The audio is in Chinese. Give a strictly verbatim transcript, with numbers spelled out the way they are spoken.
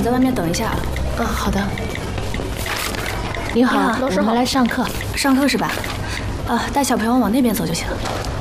在外面等一下。 嗯，好的。你好， 老师好， 我们来上课。 上课是吧？啊，带小朋友往那边走就行。